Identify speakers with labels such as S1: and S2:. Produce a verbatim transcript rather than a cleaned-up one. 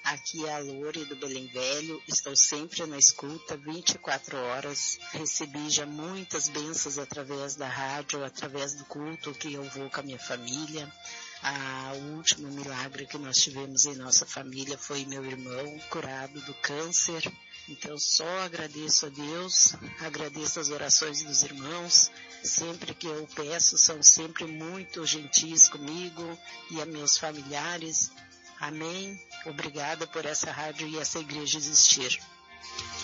S1: Aqui é a Lore do Belém Velho, estou sempre na escuta, vinte e quatro horas. Recebi já muitas bênçãos através da rádio, através do culto que eu vou com a minha família. Ah, o último milagre que nós tivemos em nossa família foi meu irmão curado do câncer. Então só agradeço a Deus, agradeço as orações dos irmãos. Sempre que eu peço, são sempre muito gentis comigo e a meus familiares. Amém. Obrigada por essa rádio e essa igreja existir.